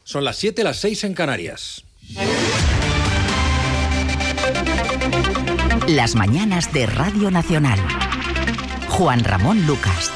Son las 7, las 6 en Canarias. Las mañanas de Radio Nacional. Juan Ramón Lucas.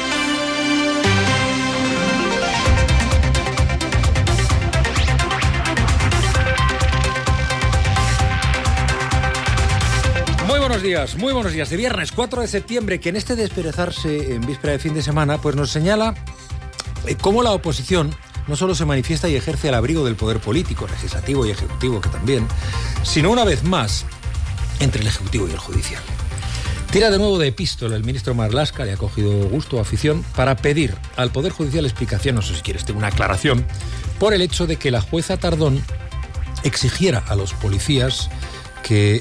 Muy buenos días. De viernes 4 de septiembre, que en este desperezarse en víspera de fin de semana, pues nos señala cómo la oposición no solo se manifiesta y ejerce al abrigo del poder político, legislativo y ejecutivo, que también, sino una vez más entre el ejecutivo y el judicial. Tira de nuevo de epístola el ministro Marlaska, le ha cogido gusto o afición, para pedir al Poder Judicial explicación, no sé si quieres, una aclaración, por el hecho de que la jueza Tardón exigiera a los policías que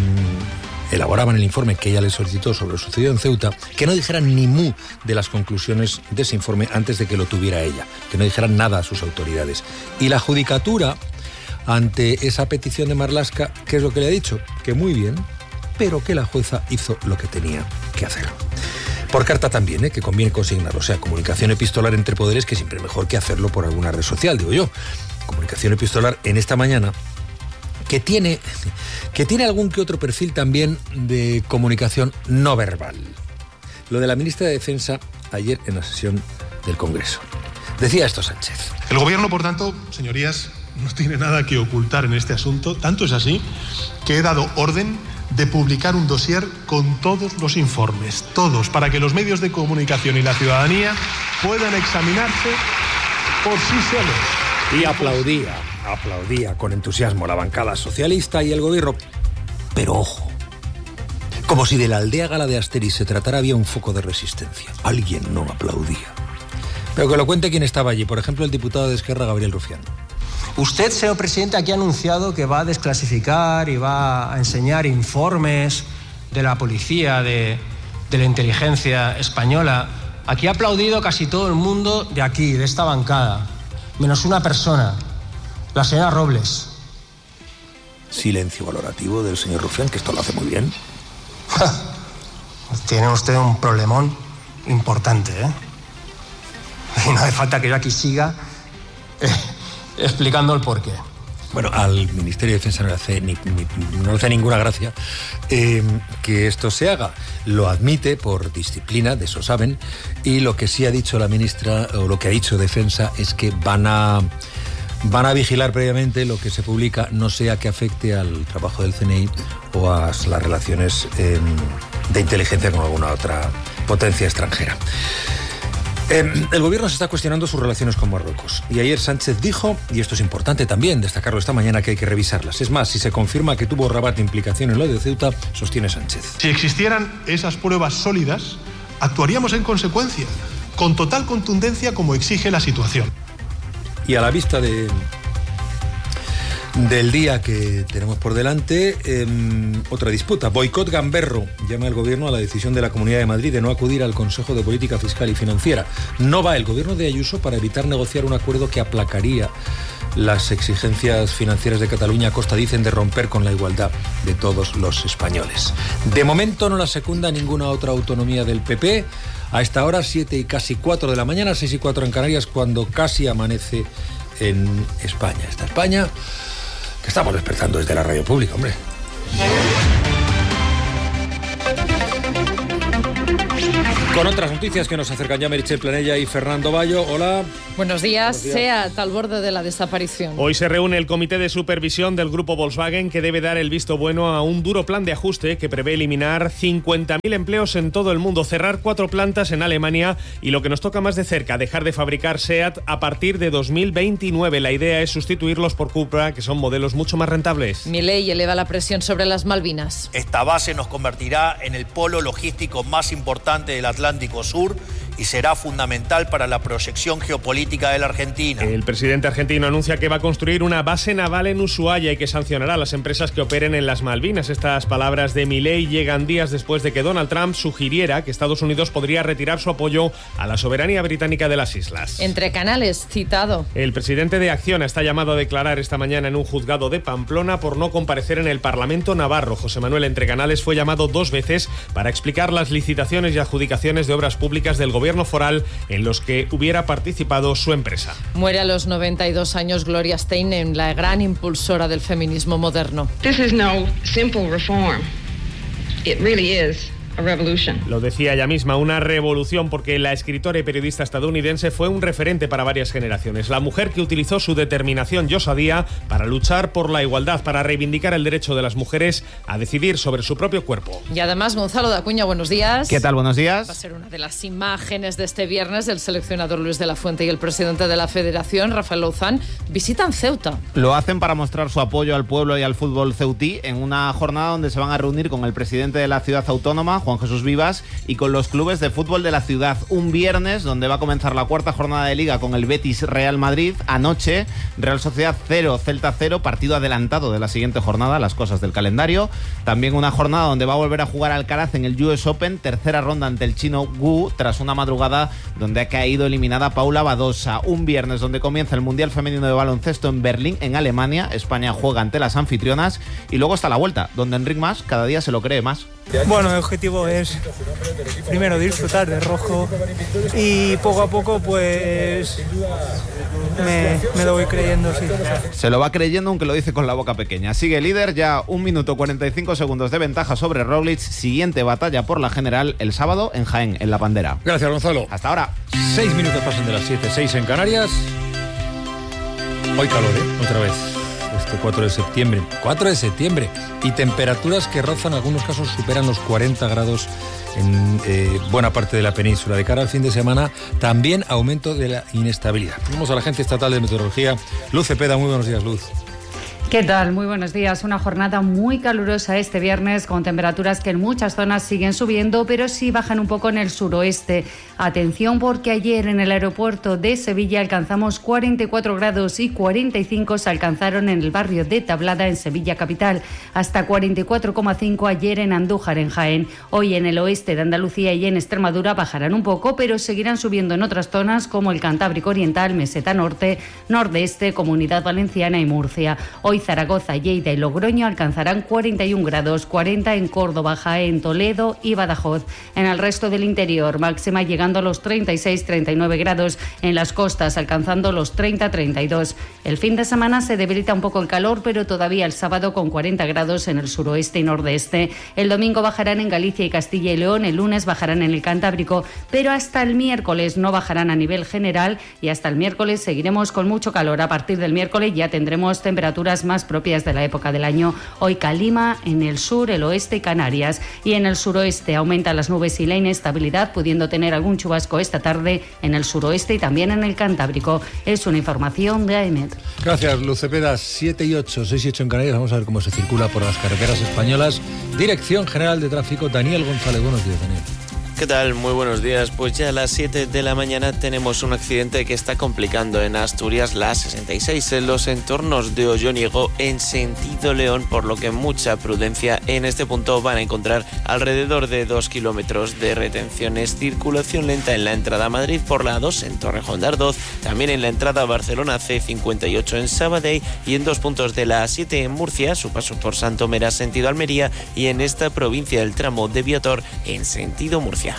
elaboraban el informe que ella les solicitó sobre lo sucedido en Ceuta, que no dijeran ni mu de las conclusiones de ese informe antes de que lo tuviera ella, que no dijeran nada a sus autoridades. Y la judicatura, ante esa petición de Marlaska, ¿qué es lo que le ha dicho? Que muy bien, pero que la jueza hizo lo que tenía que hacer. Por carta también, que conviene consignarlo, o sea, comunicación epistolar entre poderes, que siempre es mejor que hacerlo por alguna red social, digo yo. Comunicación epistolar en esta mañana, que tiene algún que otro perfil también de comunicación no verbal. Lo de la ministra de Defensa ayer en la sesión del Congreso. Decía esto Sánchez. El Gobierno, por tanto, señorías, no tiene nada que ocultar en este asunto. Tanto es así que he dado orden de publicar un dossier con todos los informes, todos, para que los medios de comunicación y la ciudadanía puedan examinarse por sí solos. Y aplaudía con entusiasmo la bancada socialista y el gobierno. Pero ojo, como si de la aldea gala de Asterix se tratara, había un foco de resistencia. Alguien no aplaudía. Pero que lo cuente quien estaba allí, por ejemplo, el diputado de Esquerra, Gabriel Rufián. Usted, señor presidente, aquí ha anunciado que va a desclasificar y va a enseñar informes de la policía, de la inteligencia española. Aquí ha aplaudido casi todo el mundo de aquí, de esta bancada, menos una persona, la señora Robles. Silencio valorativo del señor Rufián, que esto lo hace muy bien. Tiene usted un problemón importante, ¿eh? Y no hace falta que yo aquí siga explicando el porqué. Bueno, al Ministerio de Defensa no le hace ninguna gracia que esto se haga. Lo admite por disciplina, de eso saben, y lo que sí ha dicho la ministra, o lo que ha dicho Defensa, es que van a vigilar previamente lo que se publica, no sea que afecte al trabajo del CNI o a las relaciones de inteligencia con alguna otra potencia extranjera. El gobierno se está cuestionando sus relaciones con Marruecos. Y ayer Sánchez dijo, y esto es importante también destacarlo esta mañana, que hay que revisarlas. Es más, si se confirma que tuvo Rabat implicación en lo de Ceuta, sostiene Sánchez. Si existieran esas pruebas sólidas, actuaríamos en consecuencia, con total contundencia como exige la situación. Y a la vista del día que tenemos por delante, otra disputa. Boicot gamberro llama el gobierno a la decisión de la Comunidad de Madrid de no acudir al Consejo de Política Fiscal y Financiera. No va el gobierno de Ayuso para evitar negociar un acuerdo que aplacaría las exigencias financieras de Cataluña a costa, dicen, de romper con la igualdad de todos los españoles. De momento no la secunda ninguna otra autonomía del PP. A esta hora, 7 y casi 4 de la mañana, 6 y 4 en Canarias, cuando casi amanece en España. Esta España que estamos despertando desde la radio pública, hombre. Con otras noticias que nos acercan ya Meritxell Planella y Fernando Bayo. Hola. Buenos días. SEAT al borde de la desaparición. Hoy se reúne el comité de supervisión del grupo Volkswagen, que debe dar el visto bueno a un duro plan de ajuste que prevé eliminar 50.000 empleos en todo el mundo, cerrar 4 plantas en Alemania y, lo que nos toca más de cerca, dejar de fabricar SEAT a partir de 2029. La idea es sustituirlos por Cupra, que son modelos mucho más rentables. Milei eleva la presión sobre las Malvinas. Esta base nos convertirá en el polo logístico más importante del Atlántico Sur y será fundamental para la proyección geopolítica de la Argentina. El presidente argentino anuncia que va a construir una base naval en Ushuaia y que sancionará a las empresas que operen en las Malvinas. Estas palabras de Milei llegan días después de que Donald Trump sugiriera que Estados Unidos podría retirar su apoyo a la soberanía británica de las islas. Entre canales, citado. El presidente de Acciona está llamado a declarar esta mañana en un juzgado de Pamplona por no comparecer en el Parlamento navarro. José Manuel Entrecanales fue llamado 2 veces para explicar las licitaciones y adjudicaciones de obras públicas del gobierno gobierno foral en los que hubiera participado su empresa. Muere a los 92 años Gloria Steinem, la gran impulsora del feminismo moderno. This is no simple reform. It really is a revolution. Lo decía ella misma, una revolución, porque la escritora y periodista estadounidense fue un referente para varias generaciones. La mujer que utilizó su determinación y osadía para luchar por la igualdad, para reivindicar el derecho de las mujeres a decidir sobre su propio cuerpo. Y además, Gonzalo de Acuña, buenos días. ¿Qué tal? Buenos días. Va a ser una de las imágenes de este viernes. El seleccionador Luis de la Fuente y el presidente de la Federación, Rafael Louzán, visitan Ceuta. Lo hacen para mostrar su apoyo al pueblo y al fútbol ceutí en una jornada donde se van a reunir con el presidente de la ciudad autónoma, Juan Jesús Vivas, y con los clubes de fútbol de la ciudad. Un viernes donde va a comenzar la cuarta jornada de Liga con el Betis Real Madrid. Anoche, Real Sociedad 0, Celta 0, partido adelantado de la siguiente jornada, las cosas del calendario. También una jornada donde va a volver a jugar Alcaraz en el US Open, tercera ronda ante el chino Wu, tras una madrugada donde ha caído eliminada Paula Badosa. Un viernes donde comienza el Mundial Femenino de Baloncesto en Berlín, en Alemania. España juega ante las anfitrionas. Y luego está la vuelta, donde Enric Mas cada día se lo cree más. Bueno, el objetivo es primero disfrutar de rojo y poco a poco pues me lo voy creyendo, sí. Se lo va creyendo, aunque lo dice con la boca pequeña. Sigue líder, ya 1 minuto 45 segundos de ventaja sobre Roglic. Siguiente batalla por la general el sábado en Jaén, en La Bandera. Gracias, Gonzalo. Hasta ahora. 6 minutos pasan de las 7, 6 en Canarias. Hoy calor, otra vez. Este 4 de septiembre. 4 de septiembre. Y temperaturas que rozan, en algunos casos superan los 40 grados en buena parte de la península. De cara al fin de semana, también aumento de la inestabilidad. Vamos a la Agencia Estatal de Meteorología. Luz Cepeda, muy buenos días, Luz. ¿Qué tal? Muy buenos días. Una jornada muy calurosa este viernes, con temperaturas que en muchas zonas siguen subiendo, pero sí bajan un poco en el suroeste. Atención, porque ayer en el aeropuerto de Sevilla alcanzamos 44 grados y 45 se alcanzaron en el barrio de Tablada, en Sevilla capital. Hasta 44,5 ayer en Andújar, en Jaén. Hoy en el oeste de Andalucía y en Extremadura bajarán un poco, pero seguirán subiendo en otras zonas como el Cantábrico Oriental, Meseta Norte, Nordeste, Comunidad Valenciana y Murcia. Hoy Zaragoza, Lleida y Logroño alcanzarán 41 grados, 40 en Córdoba, Jaén, Toledo y Badajoz. En el resto del interior, máxima llegando a los 36-39 grados, en las costas alcanzando los 30-32. El fin de semana se debilita un poco el calor, pero todavía el sábado con 40 grados en el suroeste y nordeste. El domingo bajarán en Galicia y Castilla y León, el lunes bajarán en el Cantábrico, pero hasta el miércoles no bajarán a nivel general y hasta el miércoles seguiremos con mucho calor. A partir del miércoles ya tendremos temperaturas más propias de la época del año. Hoy calima en el sur, el oeste y Canarias, y en el suroeste aumentan las nubes y la inestabilidad, pudiendo tener algún chubasco esta tarde en el suroeste y también en el Cantábrico. Es una información de AEMET. Gracias, Luz Cepeda. 7 y 8, 6 y 8 en Canarias. Vamos a ver cómo se circula por las carreteras españolas. Dirección General de Tráfico, Daniel González. Buenos días, Daniel. ¿Qué tal? Muy buenos días. Pues ya a las 7 de la mañana tenemos un accidente que está complicando en Asturias la 66 en los entornos de Ollónigo en sentido León, por lo que mucha prudencia en este punto. Van a encontrar alrededor de 2 kilómetros de retenciones. Circulación lenta en la entrada a Madrid por la A2 en Torrejón de Ardoz, también en la entrada a Barcelona C58 en Sabadell y en 2 puntos de la A7 en Murcia, su paso por Santomera sentido Almería, y en esta provincia el tramo de Viator en sentido Murcia.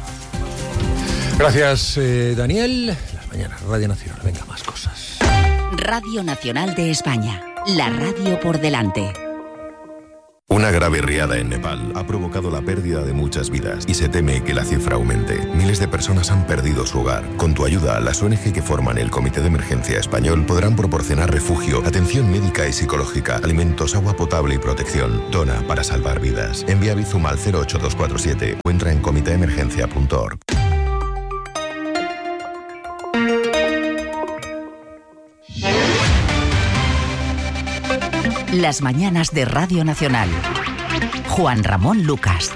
Gracias, Daniel. Las mañanas, Radio Nacional. Venga, más cosas. Radio Nacional de España. La radio por delante. Una grave riada en Nepal ha provocado la pérdida de muchas vidas y se teme que la cifra aumente. Miles de personas han perdido su hogar. Con tu ayuda, las ONG que forman el Comité de Emergencia Español podrán proporcionar refugio, atención médica y psicológica, alimentos, agua potable y protección. Dona para salvar vidas. Envía Bizum al 08247 o entra en comiteemergencia.org. Las mañanas de Radio Nacional. Juan Ramón Lucas.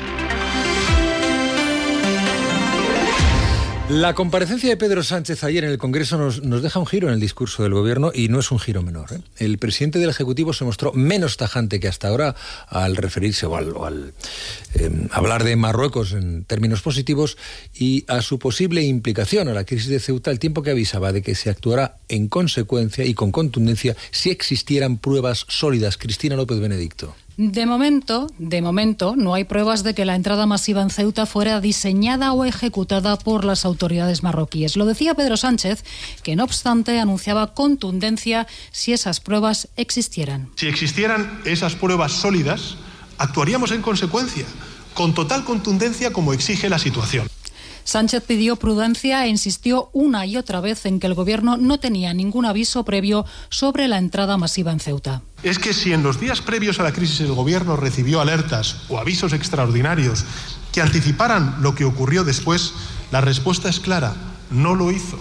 La comparecencia de Pedro Sánchez ayer en el Congreso nos deja un giro en el discurso del Gobierno, y no es un giro menor, ¿eh? El presidente del Ejecutivo se mostró menos tajante que hasta ahora al referirse o al hablar de Marruecos en términos positivos y a su posible implicación a la crisis de Ceuta, al tiempo que avisaba de que se actuará en consecuencia y con contundencia si existieran pruebas sólidas. Cristina López Benedicto. De momento, no hay pruebas de que la entrada masiva en Ceuta fuera diseñada o ejecutada por las autoridades marroquíes. Lo decía Pedro Sánchez, que no obstante anunciaba contundencia si esas pruebas existieran. Si existieran esas pruebas sólidas, actuaríamos en consecuencia, con total contundencia como exige la situación. Sánchez pidió prudencia e insistió una y otra vez en que el Gobierno no tenía ningún aviso previo sobre la entrada masiva en Ceuta. Es que si en los días previos a la crisis el Gobierno recibió alertas o avisos extraordinarios que anticiparan lo que ocurrió después, la respuesta es clara: no lo hizo.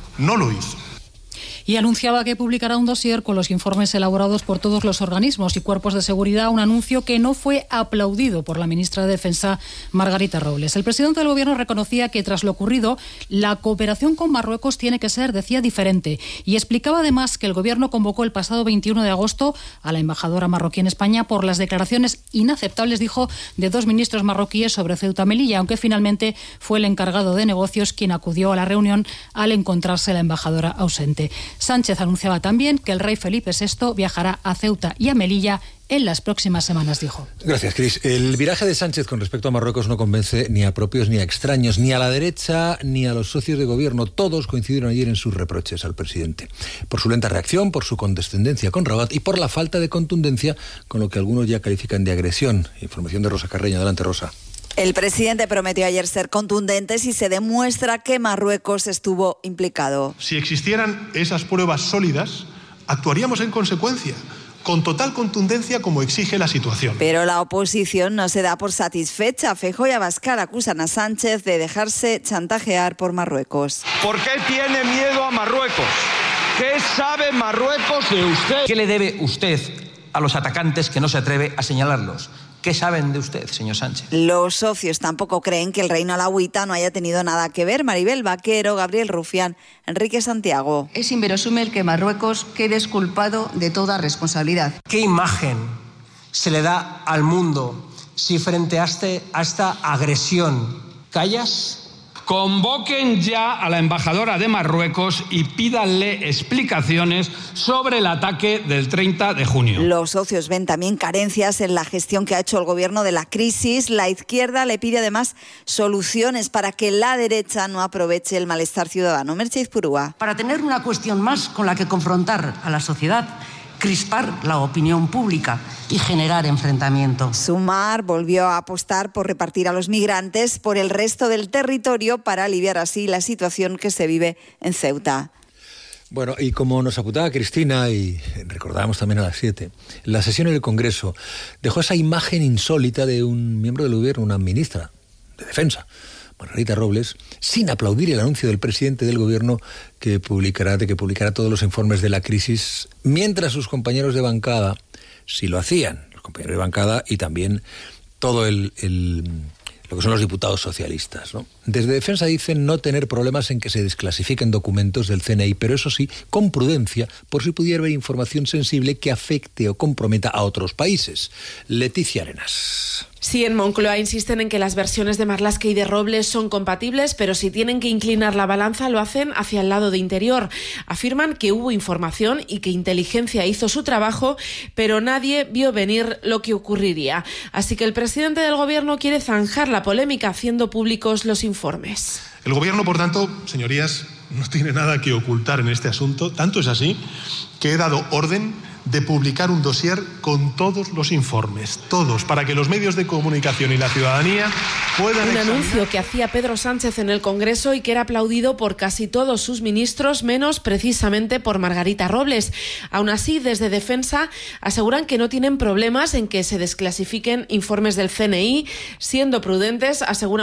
Y anunciaba que publicará un dossier con los informes elaborados por todos los organismos y cuerpos de seguridad, un anuncio que no fue aplaudido por la ministra de Defensa, Margarita Robles. El presidente del Gobierno reconocía que tras lo ocurrido, la cooperación con Marruecos tiene que ser, decía, diferente, y explicaba además que el Gobierno convocó el pasado 21 de agosto a la embajadora marroquí en España por las declaraciones inaceptables, dijo, de 2 ministros marroquíes sobre Ceuta y Melilla, aunque finalmente fue el encargado de negocios quien acudió a la reunión al encontrarse la embajadora ausente. Sánchez anunciaba también que el rey Felipe VI viajará a Ceuta y a Melilla en las próximas semanas, dijo. Gracias, Cris. El viraje de Sánchez con respecto a Marruecos no convence ni a propios ni a extraños, ni a la derecha ni a los socios de gobierno. Todos coincidieron ayer en sus reproches al presidente. Por su lenta reacción, por su condescendencia con Rabat y por la falta de contundencia con lo que algunos ya califican de agresión. Información de Rosa Carreño. Adelante, Rosa. El presidente prometió ayer ser contundente si se demuestra que Marruecos estuvo implicado. Si existieran esas pruebas sólidas, actuaríamos en consecuencia, con total contundencia como exige la situación. Pero la oposición no se da por satisfecha. Feijóo y Abascal acusan a Sánchez de dejarse chantajear por Marruecos. ¿Por qué tiene miedo a Marruecos? ¿Qué sabe Marruecos de usted? ¿Qué le debe usted a los atacantes que no se atreve a señalarlos? ¿Qué saben de usted, señor Sánchez? Los socios tampoco creen que el reino alauita no haya tenido nada que ver. Maribel Vaquero, Gabriel Rufián, Enrique Santiago. Es inverosímil que Marruecos quede exculpado de toda responsabilidad. ¿Qué imagen se le da al mundo si frente a esta agresión callas? Convoquen ya a la embajadora de Marruecos y pídanle explicaciones sobre el ataque del 30 de junio. Los socios ven también carencias en la gestión que ha hecho el gobierno de la crisis. La izquierda le pide además soluciones para que la derecha no aproveche el malestar ciudadano. Merche Izpurúa. Para tener una cuestión más con la que confrontar a la sociedad, crispar la opinión pública y generar enfrentamiento. Sumar volvió a apostar por repartir a los migrantes por el resto del territorio para aliviar así la situación que se vive en Ceuta. Bueno, y como nos apuntaba Cristina, y recordábamos también a las 7, la sesión en el Congreso dejó esa imagen insólita de un miembro del gobierno, una ministra de Defensa, Margarita Robles, sin aplaudir el anuncio del presidente del gobierno que publicará todos los informes de la crisis, mientras sus compañeros de bancada sí lo hacían, los compañeros de bancada y también todo lo que son los diputados socialistas, ¿no? Desde Defensa dicen no tener problemas en que se desclasifiquen documentos del CNI, pero eso sí, con prudencia, por si pudiera haber información sensible que afecte o comprometa a otros países. Leticia Arenas. Sí, en Moncloa insisten en que las versiones de Marlaske y de Robles son compatibles, pero si tienen que inclinar la balanza lo hacen hacia el lado de Interior. Afirman que hubo información y que Inteligencia hizo su trabajo, pero nadie vio venir lo que ocurriría. Así que el presidente del gobierno quiere zanjar la polémica haciendo públicos los informes. El gobierno, por tanto, señorías, no tiene nada que ocultar en este asunto. Tanto es así que he dado orden de publicar un dossier con todos los informes, todos, para que los medios de comunicación y la ciudadanía puedan Un examinar. anuncio que hacía Pedro Sánchez en el Congreso y que era aplaudido por casi todos sus ministros, menos precisamente por Margarita Robles. Aún así, desde Defensa aseguran que no tienen problemas en que se desclasifiquen informes del CNI, siendo prudentes, aseguran